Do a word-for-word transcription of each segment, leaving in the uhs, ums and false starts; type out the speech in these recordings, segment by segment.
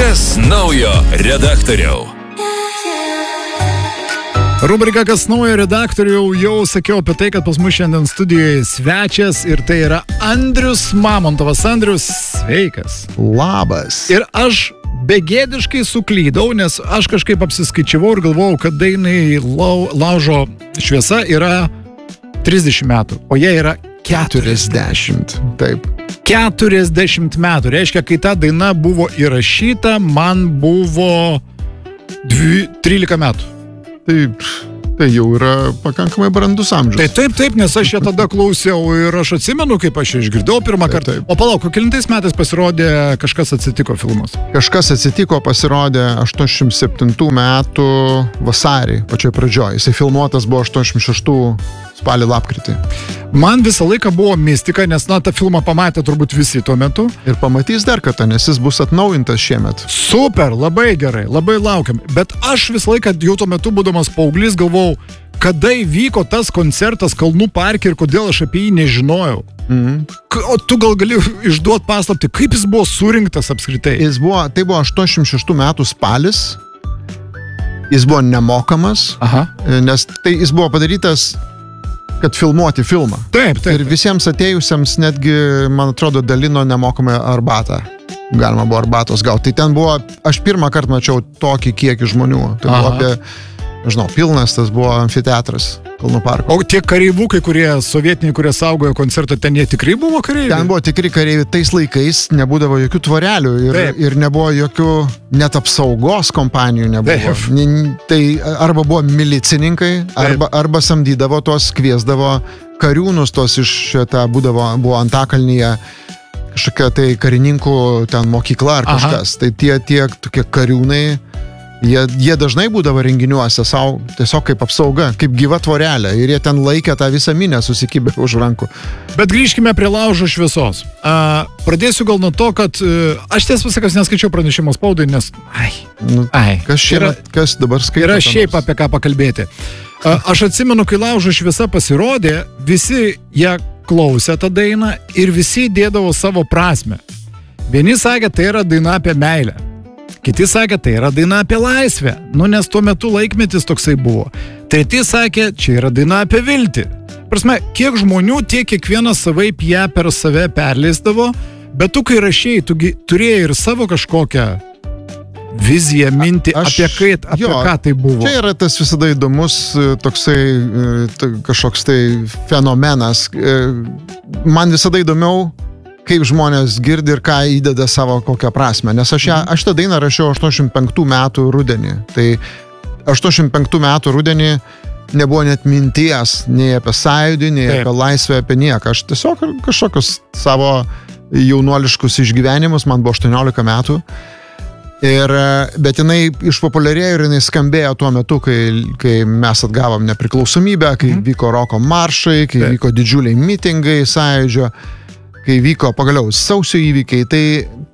Kas naujo redaktoriau? Rubrika Kas naujo redaktoriau, jau sakiau apie tai, kad pas mus šiandien studijoje svečias ir tai yra Andrius Mamontovas. Andrius, sveikas. Labas. Ir aš begėdiškai suklydau, nes aš kažkaip apsiskaičiavau ir galvojau, kad dainai lau, laužo šviesa yra trisdešimt metų, o jie yra keturiasdešimt. Taip. keturiasdešimt metų. Reiškia, kai ta daina buvo įrašyta, man buvo dvi, trylika metų. Taip, tai jau yra pakankamai brandus amžius. Tai taip, taip, nes aš ją tada klausiau ir aš atsimenu, kaip aš ją išgirdau pirmą taip, kartą. taip. O palauk, kelintais metais pasirodė Kažkas atsitiko filmas? Kažkas atsitiko pasirodė aštuoniasdešimt septintų metų vasarį, pačioj pradžioj. Jisai filmuotas buvo aštuoniasdešimt šeštų spalį lapkritį. Man visą laiką buvo mistika, nes, na, tą filmą pamatė turbūt visi tuo metu. Ir pamatys dar kartą, nes jis bus atnaujintas šiemet. Super, labai gerai, labai laukiam. Bet aš visą laiką jau tuo metu, būdamas paauglys, galvojau, kada įvyko tas koncertas Kalnų parke ir kodėl aš apie jį nežinojau. Mhm. O tu gal gali išduoti paslaptį, kaip jis buvo surinktas apskritai? Jis buvo, tai buvo aštuoniasdešimt šeštų metų spalis. Jis buvo nemokamas, Aha. nes tai jis buvo padarytas, kad filmuoti filmą. Taip, taip. Ir visiems atėjusiems netgi, man atrodo, dalino nemokamą arbatą. Galima buvo arbatos gauti. Tai ten buvo, aš pirmą kartą mačiau tokį kiekį žmonių. Tai Aha. buvo apie, nežinau, pilnas, tas buvo amfiteatras Kalnų parko. O tie kareivukai, kurie sovietiniai, kurie saugojo koncertą, ten jie tikrai buvo kareiviai? Ten buvo tikri kareiviai. Tais laikais nebūdavo jokių tvorelių ir, ir nebuvo jokių net apsaugos kompanijų nebuvo. N- tai arba buvo milicininkai, arba, arba samdydavo tos, kviesdavo kariūnus tos iš tą būdavo, buvo Antakalnyje kažkokia tai karininkų ten mokykla ar kažkas. Aha. Tai tie, tie tokie kariūnai, Jie, jie dažnai būdavo renginiuose savo tiesiog kaip apsauga, kaip gyva tvorelė. Ir jie ten laikė tą visą minę susikibę už rankų. Bet grįžkime prie laužo šviesos. A, pradėsiu gal nuo to, kad a, aš tiesą pasakius neskaičiau pranešimo spaudai, nes... Ai, nu, ai. Kas šiemet, yra, kas dabar skaito? Yra šiaip apie ką pakalbėti. A, aš atsimenu, kai laužo šviesa pasirodė, visi ją klausė tą dainą ir visi dėdavo savo prasmę. Vieni sakė, tai yra daina apie meilę. Kiti sakė, tai yra daina apie laisvę, nu nes tuo metu laikmetis toksai buvo. Treti sakė, čia yra daina apie viltį. Prasme, kiek žmonių, tiek kiekvienas savaip ją per save perleisdavo, bet tu kai rašėjai, tu turėjai ir savo kažkokią viziją, mintį, aš, apie, kai, apie jo, ką tai buvo. Čia yra tas visada įdomus toksai t, kažkoks tai fenomenas. Man visada įdomiau, kaip žmonės girdi ir ką įdeda savo kokią prasmę. Nes aš, ją, aš tą dainą rašiau aštuoniasdešimt penktų metų rudenį. Tai aštuoniasdešimt penktų metų rudenį nebuvo net minties nei apie sąjūdį, nei Taip. Apie laisvę, apie nieką. Aš tiesiog kažkokius savo jaunuoliškus išgyvenimus, man buvo aštuoniolika metų. Ir, bet jinai išpopuliarėjo ir jinai skambėjo tuo metu, kai, kai mes atgavom nepriklausomybę, kai mm. vyko roko maršai, kai Taip. Vyko didžiuliai mitingai sąjūdžio, kai vyko pagaliau sausio įvykiai, tai,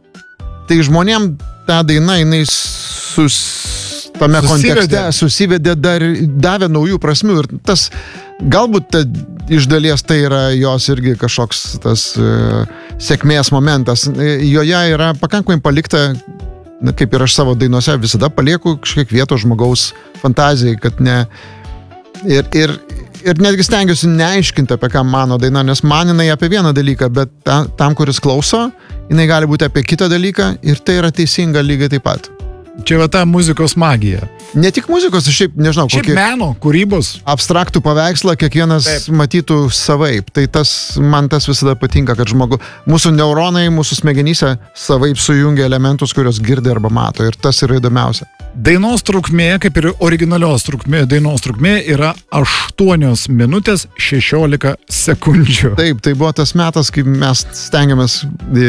tai žmonėm ta daina, jinai sus, tame susivedė. Kontekste susivedė, dar davė naujų prasmių ir tas, galbūt ta, iš dalies tai yra jos irgi kažkoks tas uh, sėkmės momentas. Joje yra pakankamai palikta, na, kaip ir aš savo dainose visada palieku kažkiek vietos žmogaus fantazijai, kad ne... Ir, ir, ir netgi stengiuosi neaiškinti, apie ką mano daina, nes man jinai apie vieną dalyką, bet ta, tam, kuris klauso, jinai gali būti apie kitą dalyką ir tai yra teisinga lygiai taip pat. Čia va ta muzikos magija. Ne tik muzikos, šiaip, nežinau, šiaip kokį... meno, kūrybos. Abstraktų paveikslą kiekvienas Taip. Matytų savaip. Tai tas, man tas visada patinka, kad žmogu... Mūsų neuronai, mūsų smegenyse savaip sujungia elementus, kurios girdi arba mato. Ir tas yra įdomiausia. Dainos trukmė, kaip ir originalios trukmė, dainos trukmė yra aštuonios minutės šešiolika sekundžių. Taip, tai buvo tas metas, kai mes stengiamės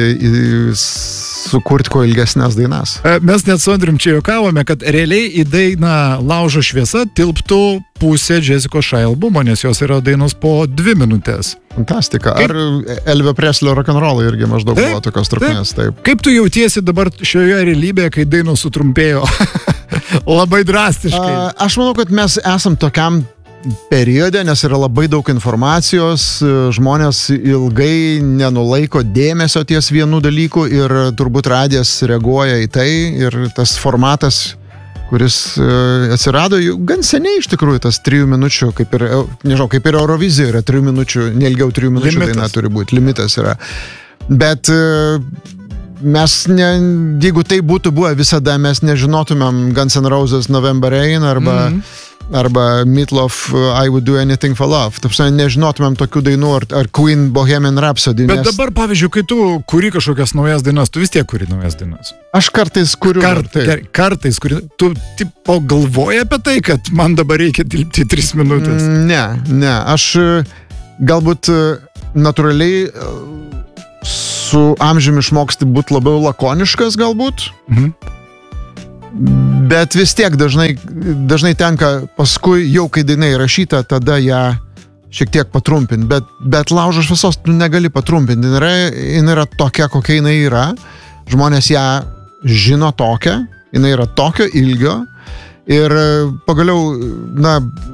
sukurti kuo ilgesnės dainas. Mes net su Andrium čia juokavome, kad realiai į dainą Laužo šviesa tilptų pusė Jessica Shy albumo, nes jos yra dainos po dvi minutės. Fantastika. Ar Elvio Preslio rock'n'rollai irgi maždaug taip, buvo tokios trukmės? Taip. Taip. Kaip tu jautiesi dabar šioje realybėje, kai dainos sutrumpėjo labai drastiškai? A, aš manau, kad mes esam tokiam periode, nes yra labai daug informacijos, žmonės ilgai nenulaiko dėmesio ties vienų dalykų ir turbūt radijas reaguoja į tai ir tas formatas, kuris atsirado jau gan seniai iš tikrųjų, tas trijų minučių, kaip ir, nežinau, kaip ir Eurovizijoje yra trijų minučių, neilgiau trijų minučių limitas. Daina turi būti, limitas yra. Bet mes, ne, jeigu tai būtų buvę visada, mes nežinotumėm Guns N' Roses November Rain arba mm-hmm. arba Meatloaf I Would Do Anything for Love. Taip, nežinotumėm tokių dainų, ar, ar Queen Bohemian Rhapsody. Bet nes... dabar, pavyzdžiui, kai tu kuri kažkokias naujas dainas, tu vis tiek kuri naujas dainas. Aš kartais kuriu. Kart, kar, kartais kuri. Tu tipo galvoji apie tai, kad man dabar reikia tilpti tris minutės? Ne, ne. Aš galbūt natūraliai su amžiumi išmoksti būti labiau lakoniškas galbūt. Mhm. Bet vis tiek dažnai, dažnai tenka paskui, jau kai daina įrašyta, tada ją šiek tiek patrumpinti. Bet, bet Laužo šviesos tu negali patrumpinti. Jin yra, jin yra tokia, kokia jinai yra. Žmonės ją žino tokią. Jinai yra tokio ilgio. Ir pagaliau, na,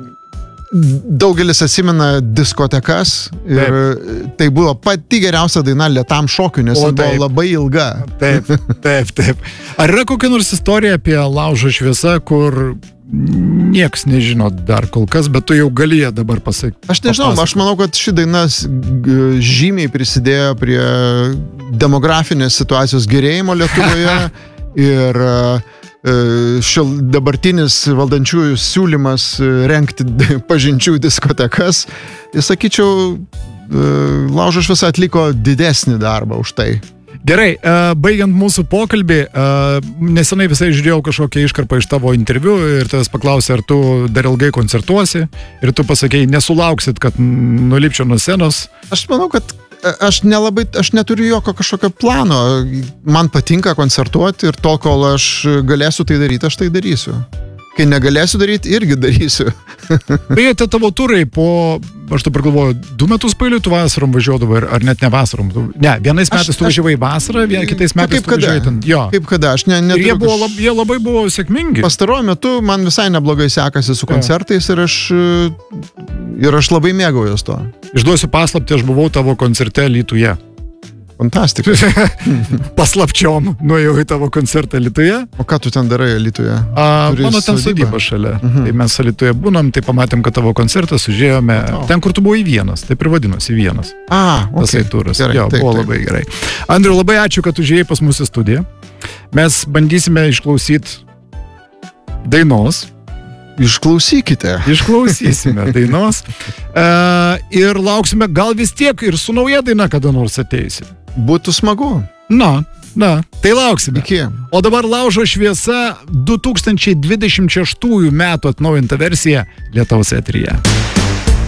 daugelis atsimena diskotekas. Ir taip. Tai buvo pati geriausia daina lėtam šokiui, nes ji buvo labai ilga. Taip, taip, taip. Ar yra kokia nors istorija apie Laužo šviesą, kur nieks nežino dar kol kas, bet tu jau gali ją dabar pasakyti? Aš nežinau, papasakoti. Aš manau, kad ši daina žymiai prisidėjo prie demografinės situacijos gerėjimo Lietuvoje ir šil dabartinis valdančiųjų siūlymas rengti pažinčių diskotekas, tai sakyčiau, Laužo šviesa atliko didesnį darbą už tai. Gerai, baigiant mūsų pokalbį, nesenai visai žiūrėjau kažkokią iškarpą iš tavo interviu ir tavęs paklausė, ar tu dar ilgai koncertuosi ir tu pasakėjai, nesulauksit, kad nulipčiau nuo scenos. Aš manau, kad aš nelabai, aš neturiu jokio kažkokio plano. Man patinka koncertuoti ir tol, kol aš galėsiu tai daryti, aš tai darysiu. Kai negalėsiu daryti, irgi darysiu. Beje, tie tavo turai po, aš dabar galvoju, du metus pailiui tu vasarom važiuodavai, ar, ar net ne vasarom. Ne, vienais metais aš, tu važiavai vasarą, vien, kitais metais tu važiuojai ten. Jo. Kaip kada, aš ne, ir jie, buvo, lab, jie labai buvo sėkmingi. Pastaruoju metu man visai neblogai sekasi su koncertais ir aš, ir aš labai mėgaujuos to. Išduosiu paslaptį, aš buvau tavo koncerte Alytuje. Fantastika. Paslapčiom nuėjau į tavo koncertą Alytuje. O ką tu ten darai Alytuje? A, mano ten sodyba šalia. Uh-huh. Tai mes Alytuje būnom, tai pamatėm, kad tavo koncertas užėjome oh. ten, kur tu buvai vienas. Taip ir vadinosi vienas. Ah, ok. Tasai turas. Gerai, jo, taip, buvo taip. labai gerai. Andriu, labai ačiū, kad užėjai pas mūsų studiją. Mes bandysime išklausyti dainos. Išklausykite. Išklausysime dainos. Uh, ir lauksime, gal vis tiek ir su nauja daina kada nors ateisi. Būtų smagu. Na, na, tai lauksime. Iki. O dabar Laužo šviesa du tūkstančiai dvidešimt šeštųjų metų atnaujinta versija Lietuvos eteryje.